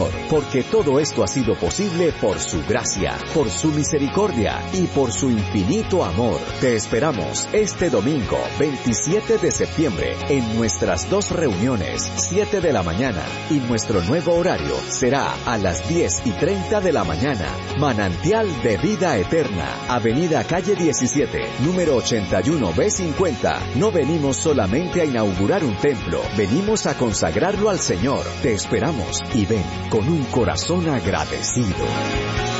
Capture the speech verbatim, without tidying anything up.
Porque todo esto ha sido posible por su gracia, por su misericordia y por su infinito amor. Te esperamos este domingo, veintisiete de septiembre, en nuestras dos reuniones, siete de la mañana, y nuestro nuevo horario será a las diez y treinta de la mañana. Manantial de Vida Eterna, Avenida Calle diecisiete, número ochenta y uno B cincuenta. No venimos solamente a inaugurar un templo, venimos a consagrarlo al Señor. Te esperamos y ven con un corazón agradecido.